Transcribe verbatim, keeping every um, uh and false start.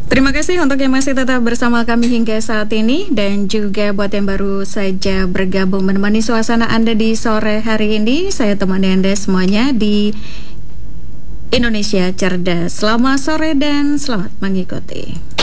Terima kasih untuk yang masih tetap bersama kami hingga saat ini, dan juga buat yang baru saja bergabung menemani suasana Anda di sore hari ini. Saya temani Anda semuanya di Indonesia Cerdas. Selamat sore dan selamat mengikuti.